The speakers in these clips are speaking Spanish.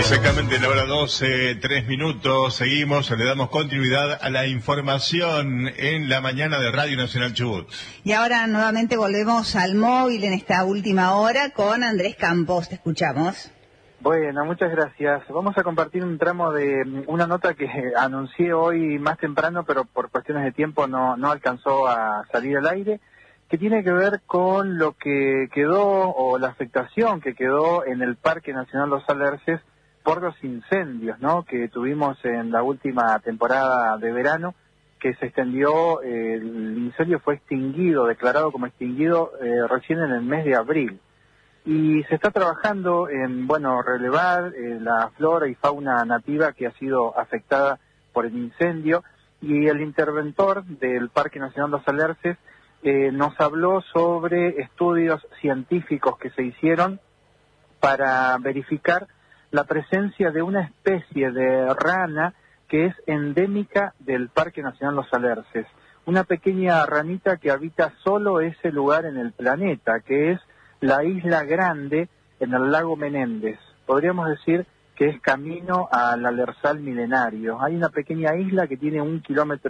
Exactamente, la hora 12, 3 minutos. Seguimos, le damos continuidad a la información en la mañana de Radio Nacional Chubut. Y ahora nuevamente volvemos al móvil en esta última hora con Andrés Campos. Te escuchamos. Bueno, muchas gracias. Vamos a compartir un tramo de una nota que anuncié hoy más temprano, pero por cuestiones de tiempo no alcanzó a salir al aire, que tiene que ver con lo que quedó o la afectación que quedó en el Parque Nacional Los Alerces por los incendios, ¿no?, que tuvimos en la última temporada de verano, que se extendió. El incendio fue extinguido, declarado como extinguido recién en el mes de abril. Y se está trabajando en, relevar la flora y fauna nativa que ha sido afectada por el incendio, y el interventor del Parque Nacional Los Alerces nos habló sobre estudios científicos que se hicieron para verificar la presencia de una especie de rana que es endémica del Parque Nacional Los Alerces, una pequeña ranita que habita solo ese lugar en el planeta, que es la Isla Grande en el lago Menéndez. Podríamos decir que es camino al Alersal milenario. Hay una pequeña isla que tiene 1,5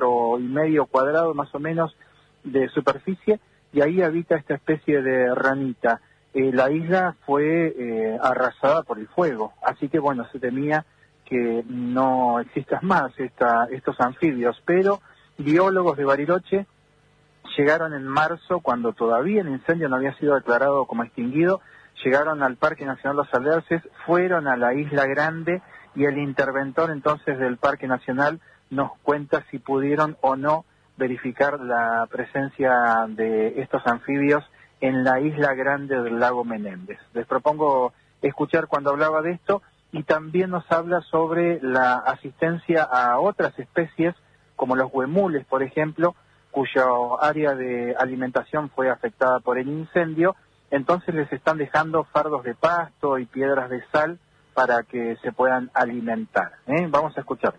km² más o menos de superficie, y ahí habita esta especie de ranita. La isla fue arrasada por el fuego, así que se temía que no existan más estos anfibios, pero biólogos de Bariloche llegaron en marzo, cuando todavía el incendio no había sido declarado como extinguido, llegaron al Parque Nacional Los Alerces, fueron a la Isla Grande, y el interventor entonces del Parque Nacional nos cuenta si pudieron o no verificar la presencia de estos anfibios en la Isla Grande del lago Menéndez. Les propongo escuchar cuando hablaba de esto, y también nos habla sobre la asistencia a otras especies, como los huemules, por ejemplo, cuya área de alimentación fue afectada por el incendio. Entonces les están dejando fardos de pasto y piedras de sal para que se puedan alimentar. Vamos a escucharlo.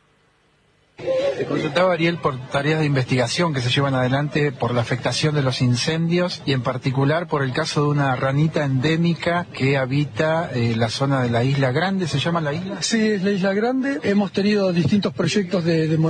Te consultaba, Ariel, por tareas de investigación que se llevan adelante por la afectación de los incendios, y en particular por el caso de una ranita endémica que habita la zona de la Isla Grande. ¿Se llama la isla? Sí, es la Isla Grande. Hemos tenido distintos proyectos de